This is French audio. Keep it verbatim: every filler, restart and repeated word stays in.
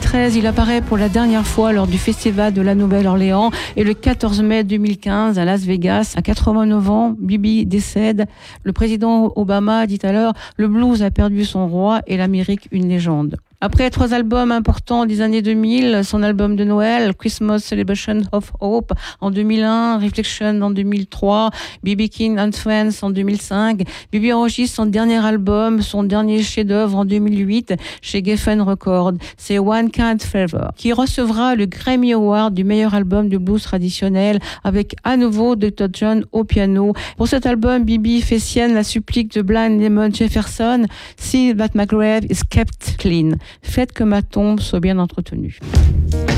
treize, il apparaît pour la dernière fois lors du Festival de la Nouvelle-Orléans et le quatorze mai deux mille quinze à Las Vegas. À quatre-vingt-neuf ans, Bibi décède. Le président Obama dit alors « Le blues a perdu son roi et l'Amérique une légende ». Après trois albums importants des années deux mille, son album de Noël, Christmas Celebration of Hope en deux mille un, Reflection en deux mille trois, B B King and Friends en deux mille cinq, Bibi enregistre son dernier album, son dernier chef-d'œuvre en deux mille huit chez Geffen Records, c'est One Kind Flavor, qui recevra le Grammy Award du meilleur album de blues traditionnel avec à nouveau docteur John au piano. Pour cet album, Bibi fait sienne la supplique de Blind Lemon Jefferson, See that my grave is kept clean. Faites que ma tombe soit bien entretenue.